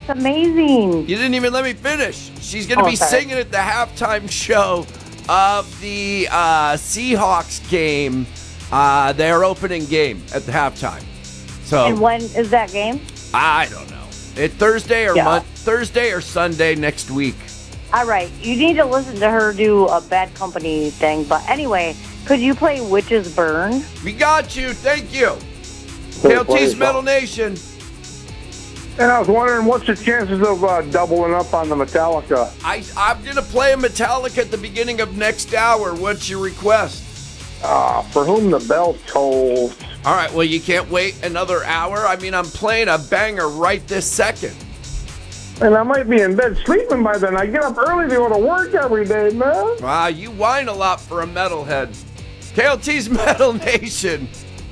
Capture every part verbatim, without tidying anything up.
That's amazing. You didn't even let me finish. She's going to Oh, be sorry. singing at the halftime show of the uh, Seahawks game, uh, their opening game at the halftime. So And when is that game? I don't know. It Thursday or Yeah. Mon- Thursday or Sunday next week. All right, you need to listen to her do a Bad Company thing. But anyway, could you play Witches Burn? We got you. Thank you. Play- K L T's play Metal it. Nation. And I was wondering, what's the chances of uh, doubling up on the Metallica? I, I'm going to play a Metallica at the beginning of next hour. What's your request? Uh, for whom the bell tolls. All right, well, you can't wait another hour? I mean, I'm playing a banger right this second. And I might be in bed sleeping by then. I get up early to go to work every day, man. Wow, you whine a lot for a metalhead. K L T's Metal Nation.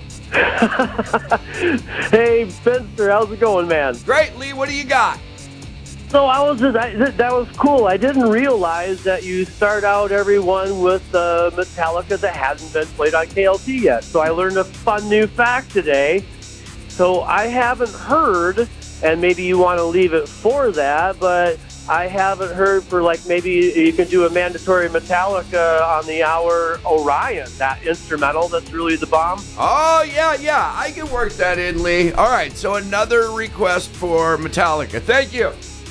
Hey, Spencer, how's it going, man? Great, Lee, what do you got? So I was just, I, th- that was cool. I didn't realize that you start out everyone with uh, Metallica that hasn't been played on K L T yet. So I learned a fun new fact today. So I haven't heard, and maybe you want to leave it for that, but I haven't heard for like maybe you can do a mandatory Metallica on the hour Orion, that instrumental that's really the bomb. Oh, yeah, yeah, I can work that in, Lee. All right, so another request for Metallica. Thank you.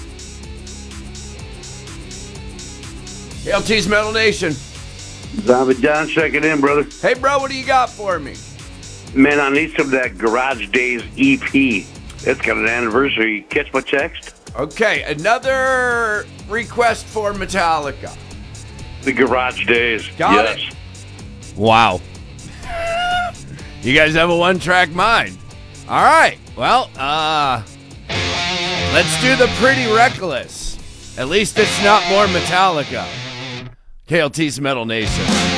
K L T's Metal Nation. Zombie John, check it in, brother. Hey, bro, what do you got for me? Man, I need some of that Garage Days E P. It's got an anniversary. Catch my text? Okay, another request for Metallica. The Garage Days. Got yes. it. Wow. You guys have a one-track mind. All right. Well, uh, let's do the Pretty Reckless. At least it's not more Metallica. K L T's Metal Nation.